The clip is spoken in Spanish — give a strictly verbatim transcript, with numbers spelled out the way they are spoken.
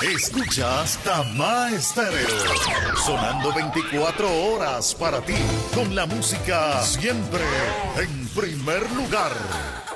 Escuchas Tamá Estéreo, sonando veinticuatro horas para ti, con la música siempre en primer lugar.